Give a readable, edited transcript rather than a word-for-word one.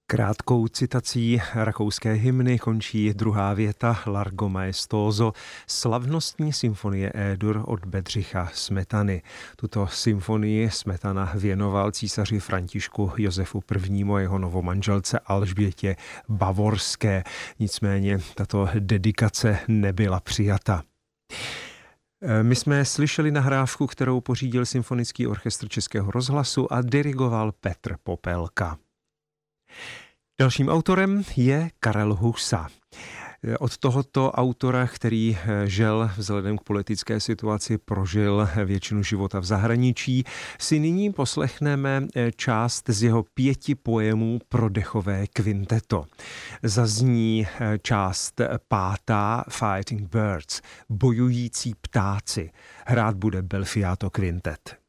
Krátkou citací rakouské hymny končí druhá věta Largo Maestoso, slavnostní symfonie E-dur od Bedřicha Smetany. Tuto symfonii Smetana věnoval císaři Františku Josefu I. a jeho novomanželce Alžbětě Bavorské. Nicméně tato dedikace nebyla přijata. My jsme slyšeli nahrávku, kterou pořídil Symfonický orchestr Českého rozhlasu a dirigoval Petr Popelka. Dalším autorem je Karel Husa. Od tohoto autora, který žel vzhledem k politické situaci prožil většinu života v zahraničí, si nyní poslechneme část z jeho 5 poemů pro dechové kvinteto. Zazní část 5. Fighting Birds, bojující ptáci. Hrát bude Belfiato Quintet.